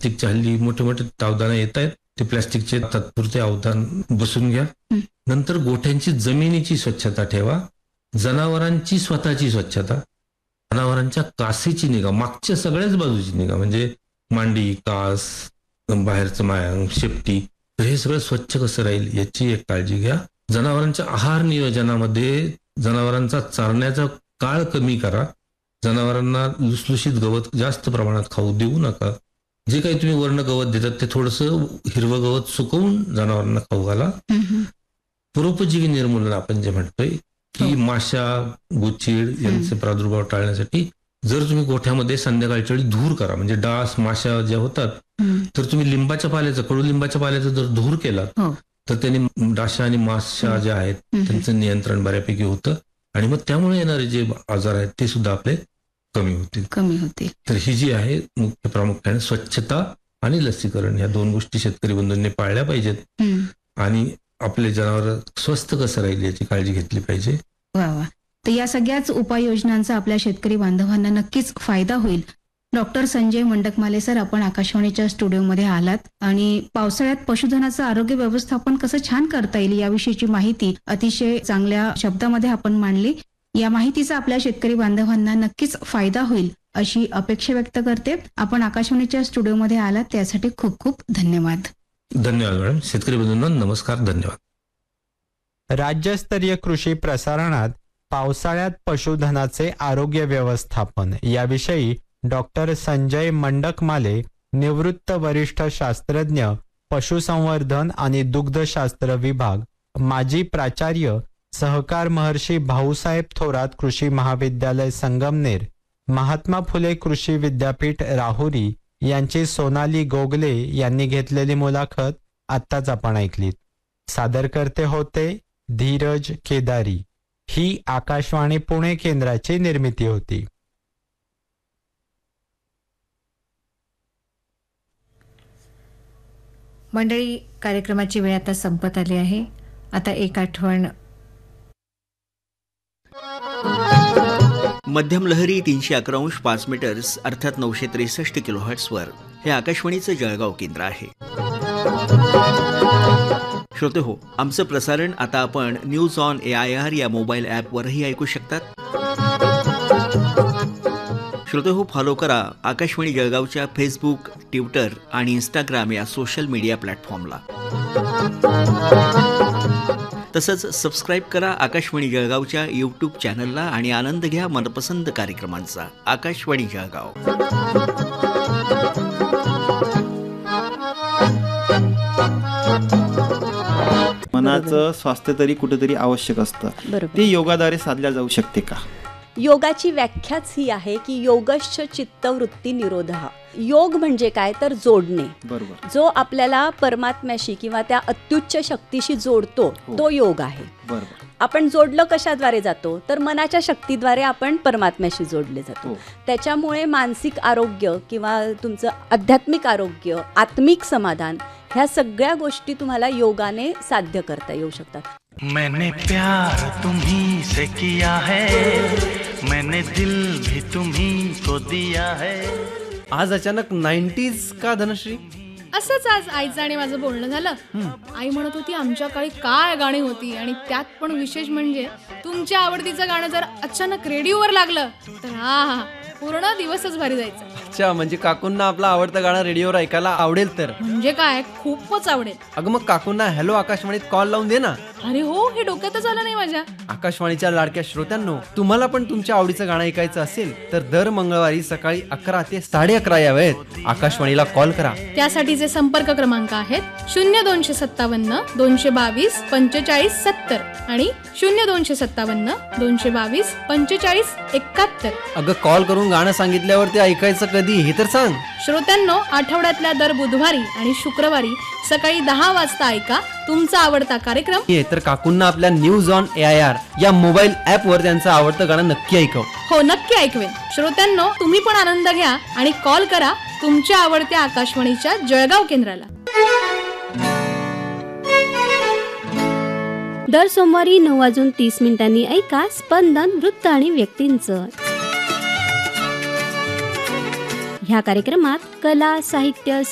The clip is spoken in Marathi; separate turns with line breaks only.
प्लॅस्टिकच्या हल्ली मोठे मोठे तावदाने येत आहेत, ते प्लॅस्टिकचे तात्पुरते अवधान बसून घ्या. नंतर गोठ्यांची जमिनीची स्वच्छता ठेवा, जनावरांची स्वतःची स्वच्छता, जनावरांच्या कासेची निगा, मागच्या सगळ्याच बाजूची निगा, म्हणजे मांडी, कास, बाहेरचं मायांग, शेपटी, तर हे सगळं स्वच्छ कसं राहील याची एक काळजी घ्या. जनावरांच्या आहार नियोजनामध्ये जनावरांचा चारण्याचा काळ कमी करा. जनावरांना लुसलुशीत गवत जास्त प्रमाणात खाऊ देऊ नका. जे काही तुम्ही वर्ण गवत देतात ते थोडंसं हिरवं गवत सुकवून जनावरांना खाऊ घाला. परोपजीवी निर्मूलन आपण जे म्हणतोय की माशा, गुचिड यांचे प्रादुर्भाव टाळण्यासाठी जर तुम्ही गोठ्यामध्ये संध्याकाळच्या वेळी धूर करा, म्हणजे डास, माशा ज्या होतात, तर तुम्ही लिंबाच्या पाल्याचा, कडुलिंबाच्या पाल्याचा जर धूर केला तर त्यांनी डाशा आणि माशा ज्या आहेत त्यांचं नियंत्रण बऱ्यापैकी होतं आणि मग त्यामुळे येणारे जे आजार आहेत ते सुद्धा आपले कमी होतील. तर ही जी आहे मुख्य प्रामुख्याने स्वच्छता आणि लसीकरण या दोन गोष्टी शेतकरी बंधूंनी पाळल्या पाहिजेत आणि आपले जनावर स्वस्थ कसं राहील याची काळजी घेतली पाहिजे.
वा. तर या सगळ्याच उपाययोजनांचा आपल्या शेतकरी बांधवांना नक्कीच फायदा होईल. डॉक्टर संजय मंडकमाले सर, आपण आकाशवाणीच्या स्टुडिओमध्ये आलात आणि पावसाळ्यात पशुधनाचं आरोग्य व्यवस्थापन कसं छान करता येईल याविषयीची माहिती अतिशय चांगल्या शब्दामध्ये आपण मांडली. या माहितीचा आपल्या शेतकरी बांधवांना नक्कीच फायदा होईल अशी अपेक्षा व्यक्त करते. आपण आकाशवाणीच्या स्टुडिओमध्ये आलात त्यासाठी खूप खूप धन्यवाद.
धन्यवाद मॅडम. शेतकरी बंधूंना नमस्कार, धन्यवाद.
राज्यस्तरीय कृषी प्रसारणात पावसाळ्यात पशुधनाचे आरोग्य व्यवस्थापन याविषयी डॉक्टर संजय मंडकमाले, निवृत्त वरिष्ठ शास्त्रज्ञ, पशुसंवर्धन आणि दुग्धशास्त्र विभाग, माजी प्राचार्य, सहकार महर्षी भाऊसाहेब थोरात कृषी महाविद्यालय संगमनेर, महात्मा फुले कृषी विद्यापीठ राहुरी यांची सोनाली गोगले यांनी घेतलेली मुलाखत आत्ताच आपण ऐकलीत. सादरकर्ते होते धीरज केदारी. ही आकाशवाणी पुणे केंद्राची निर्मिती होती.
मंडळी, कार्यक्रमाची वेळ आता संपत आली आहे. आता एक आठवण.
मध्यम लहरी 311.5 मीटर्स अर्थात 963 किलोहर्ट्झवर हे आकाशवाणीचं जळगाव केंद्र आहे. श्रोते हो, आमचं प्रसारण आता आपण न्यूज ऑन AIR या मोबाईल ॲपवरही ऐकू शकतात. श्रोते हो, फॉलो करा आकाशवाणी जळगावच्या फेसबुक, ट्विटर आणि इंस्टाग्राम या सोशल मीडिया प्लॅटफॉर्मला. तसंच सबस्क्राईब करा आकाशवाणी जळगावच्या यूट्यूब चॅनलला आणि आनंद घ्या मनपसंत कार्यक्रमांचा. आकाशवाणी जळगाव.
मनाचं स्वास्थ्य तरी कुठेतरी आवश्यक असतं, ते योगाद्वारे साधल्या जाऊ शकते का?
योगाची व्याख्याच ही आहे की योगश्च चित्तवृत्ती निरोधः. योग म्हणजे काय तर जोडणे.
बरोबर.
जो आपल्याला परमात्म्याशी किंवा त्या अत्युच्च शक्तीशी जोडतो तो योग आहे.
बरोबर.
आपण जोडलं कशाद्वारे जातो तर मनाच्या शक्तीद्वारे आपण परमात्म्याशी जोडले जातो. त्याच्यामुळे मानसिक आरोग्य किंवा तुमचं आध्यात्मिक आरोग्य, आत्मिक समाधान ह्या सगळ्या गोष्टी तुम्हाला योगाने साध्य करता येऊ शकतात.
मैंने प्यार तुम्ही से किया है, मैंने दिल भी तुम्ही को दिया है.
आज अचानक 90s का धनश्री?
असंच आज आईचं आणि माझं बोलणं झालं. आई म्हणत होती आमच्या काळी काय गाणी होती आणि त्यात पण विशेष म्हणजे तुमच्या आवडतीचं गाणं जर अचानक रेडिओवर लागलं तर हा पूर्ण दिवसच भारी जायचा.
अच्छा, म्हणजे काकूंना आपलं आवडतं गाणं रेडिओवर ऐकायला आवडेल तर?
म्हणजे काय, खूपच आवडेल.
अगं मग काकूंना हॅलो आकाशवाणीत कॉल लावून दे ना.
अरे हो, हे डोक्यातच आलं नाही माझ्या.
आकाशवाणीच्या लाडक्या श्रोत्यांनो, तुम्हाला पण तुमच्या आवडीचं गाणं ऐकायचं असेल तर दर मंगळवारी सकाळी 11 ते 11:30 या वेळेत आकाशवाणीला कॉल करा.
त्यासाठीचे संपर्क क्रमांक आहेत 0257 222 45 70 आणि 0257 222 45 71.
अगं कॉल करून गाणं सांगितल्यावर ते ऐकायचं कधी हे तर सांग.
श्रोत्यांनो, आठवड्यातल्या दर बुधवारी आणि शुक्रवारी सकाळी 10 वाजता ऐका तुमचा आवडता कार्यक्रम.
तर काकूंना आपल्या न्यूज ऑन AIR या मोबाईल ॲपवर त्यांचं आवडतं गाणं नक्की ऐकव.
हो, नक्की ऐकवेन. श्रोत्यांनो, तुम्ही पण आनंद घ्या आणि कॉल करा तुमच्या आवडत्या आकाशवाणीच्या जळगाव केंद्राला.
दर सोमवारी 9:30 ऐका स्पंदन वृत्त आणि व्यक्तींचं. ह्या कार्यक्रमात कला, साहित्य,